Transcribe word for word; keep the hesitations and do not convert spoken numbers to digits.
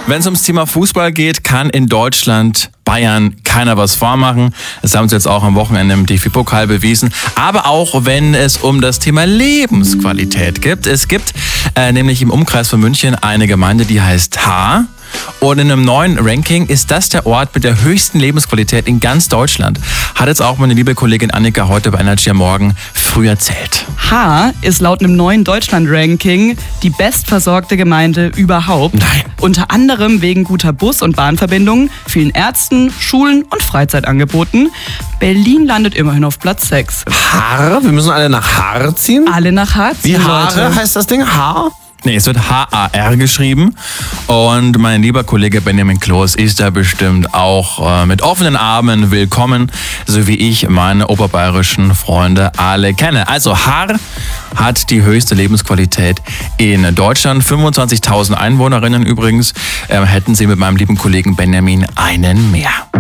Wenn es ums Thema Fußball geht, kann in Deutschland Bayern keiner was vormachen. Das haben sie jetzt auch am Wochenende im D F B-Pokal bewiesen. Aber auch wenn es um das Thema Lebensqualität geht. Es gibt äh, nämlich im Umkreis von München eine Gemeinde, die heißt Haar. Und in einem neuen Ranking ist das der Ort mit der höchsten Lebensqualität in ganz Deutschland. Hat jetzt auch meine liebe Kollegin Annika heute bei Energy am Morgen früh erzählt. Haar ist laut einem neuen Deutschland-Ranking die bestversorgte Gemeinde überhaupt. Nein. Unter anderem wegen guter Bus- und Bahnverbindungen, vielen Ärzten, Schulen und Freizeitangeboten. Berlin landet immerhin auf Platz sechs. Haar? Wir müssen alle nach Haar ziehen? Alle nach Haar Wie ziehen, Haare Leute. heißt das Ding? Haar? Nee, es wird H A R geschrieben. Und mein lieber Kollege Benjamin Kloß ist da bestimmt auch äh, mit offenen Armen willkommen, so wie ich meine oberbayerischen Freunde alle kenne. Also Haar hat die höchste Lebensqualität in Deutschland. fünfundzwanzigtausend Einwohnerinnen übrigens. Äh, hätten sie mit meinem lieben Kollegen Benjamin einen mehr.